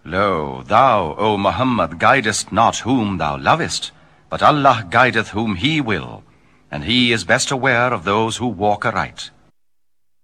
Lo, thou, O Muhammad, guidest not whom thou lovest, but Allah guideth whom He will, and He is best aware of those who walk aright.